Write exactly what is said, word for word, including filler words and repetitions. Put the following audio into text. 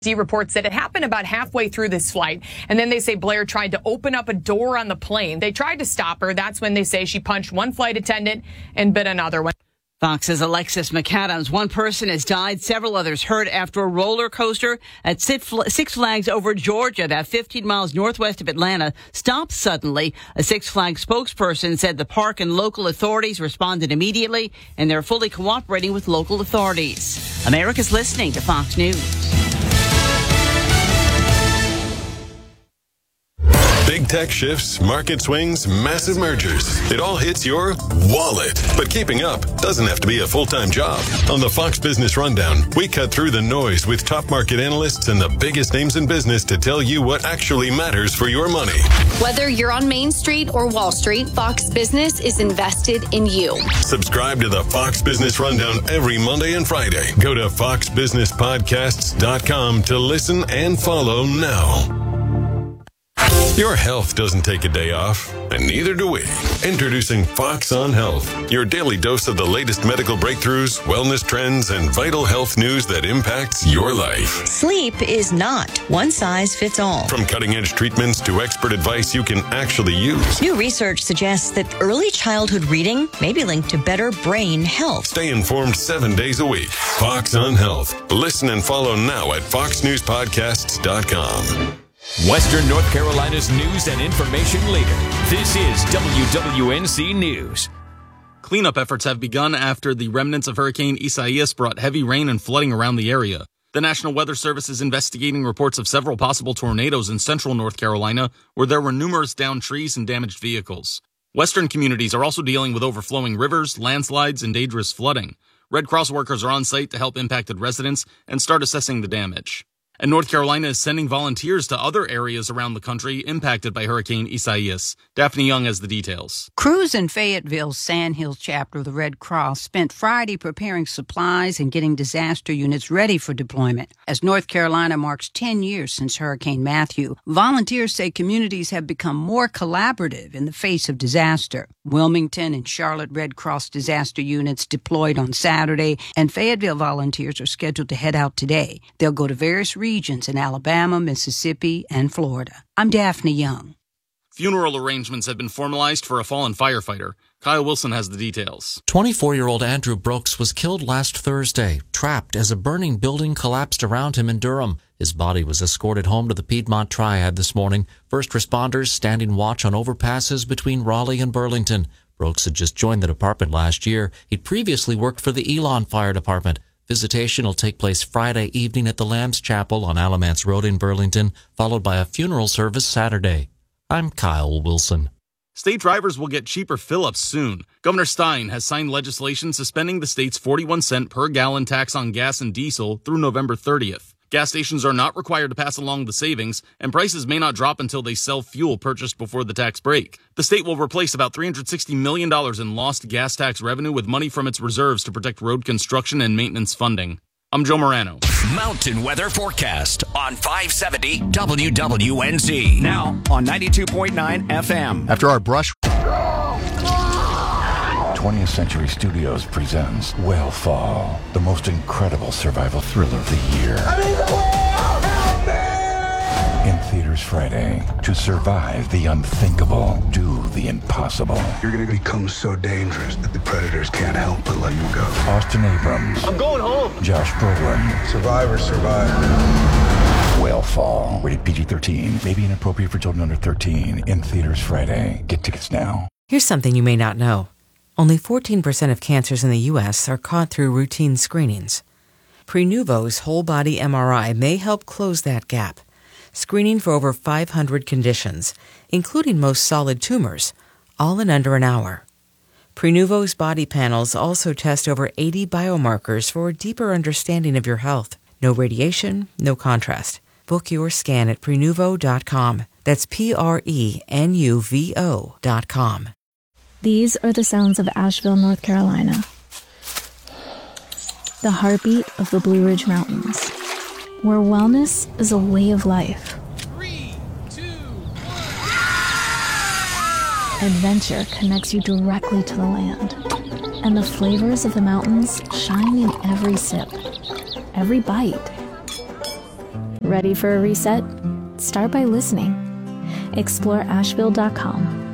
Reports that it happened about halfway through this flight. And then they say Blair tried to open up a door on the plane. They tried to stop her. That's when they say she punched one flight attendant and bit another one. Fox's Alexis McAdams. One person has died, several others hurt after a roller coaster at Six Flags over Georgia, about fifteen miles northwest of Atlanta, stopped suddenly. A Six Flags spokesperson said the park and local authorities responded immediately, and they're fully cooperating with local authorities. America's listening to Fox News. Big tech shifts, market swings, massive mergers. It all hits your wallet. But keeping up doesn't have to be a full-time job. On the Fox Business Rundown, we cut through the noise with top market analysts and the biggest names in business to tell you what actually matters for your money. Whether you're on Main Street or Wall Street, Fox Business is invested in you. Subscribe to the Fox Business Rundown every Monday and Friday. Go to fox business podcasts dot com to listen and follow now. Your health doesn't take a day off, and neither do we. Introducing Fox on Health, your daily dose of the latest medical breakthroughs, wellness trends, and vital health news that impacts your life. Sleep is not one size fits all. From cutting-edge treatments to expert advice you can actually use. New research suggests that early childhood reading may be linked to better brain health. Stay informed seven days a week. Fox on Health. Listen and follow now at fox news podcasts dot com. Western North Carolina's news and information leader. This is W W N C News. Cleanup efforts have begun after the remnants of Hurricane Isaias brought heavy rain and flooding around the area. The National Weather Service is investigating reports of several possible tornadoes in central North Carolina, where there were numerous downed trees and damaged vehicles. Western communities are also dealing with overflowing rivers, landslides, and dangerous flooding. Red Cross workers are on site to help impacted residents and start assessing the damage. And North Carolina is sending volunteers to other areas around the country impacted by Hurricane Isaias. Daphne Young has the details. Crews in Fayetteville's Sand Hills chapter of the Red Cross spent Friday preparing supplies and getting disaster units ready for deployment. As North Carolina marks ten years since Hurricane Matthew, volunteers say communities have become more collaborative in the face of disaster. Wilmington and Charlotte Red Cross disaster units deployed on Saturday, and Fayetteville volunteers are scheduled to head out today. They'll go to various regions regions in Alabama, Mississippi, and Florida. I'm Daphne Young. Funeral arrangements have been formalized for a fallen firefighter. Kyle Wilson has the details. twenty-four-year-old Andrew Brooks was killed last Thursday, trapped as a burning building collapsed around him in Durham. His body was escorted home to the Piedmont Triad this morning. First responders standing watch on overpasses between Raleigh and Burlington. Brooks had just joined the department last year. He'd previously worked for the Elon Fire Department. Visitation will take place Friday evening at the Lamb's Chapel on Alamance Road in Burlington, followed by a funeral service Saturday. I'm Kyle Wilson. State drivers will get cheaper fill-ups soon. Governor Stein has signed legislation suspending the state's forty-one cent per gallon tax on gas and diesel through November thirtieth. Gas stations are not required to pass along the savings, and prices may not drop until they sell fuel purchased before the tax break. The state will replace about three hundred sixty million dollars in lost gas tax revenue with money from its reserves to protect road construction and maintenance funding. I'm Joe Morano. Mountain weather forecast on five seventy W W N Z. Now on ninety-two point nine F M. After our brush... twentieth Century Studios presents Whale Fall, the most incredible survival thriller of the year. I need the whale! Help me! In theaters Friday. To survive the unthinkable, do the impossible. You're going to become so dangerous that the predators can't help but let you go. Austin Abrams. I'm going home. Josh Brolin. Survivor, survivor. Whale Fall. Rated P G thirteen. May be inappropriate for children under thirteen. In theaters Friday. Get tickets now. Here's something you may not know. Only fourteen percent of cancers in the U S are caught through routine screenings. Prenuvo's whole-body M R I may help close that gap, screening for over five hundred conditions, including most solid tumors, all in under an hour. Prenuvo's body panels also test over eighty biomarkers for a deeper understanding of your health. No radiation, no contrast. Book your scan at prenuvo dot com. That's P R E N U V O dot com. These are the sounds of Asheville, North Carolina. The heartbeat of the Blue Ridge Mountains, where wellness is a way of life. Three, two, one. Adventure connects you directly to the land, and the flavors of the mountains shine in every sip, every bite. Ready for a reset? Start by listening. explore asheville dot com.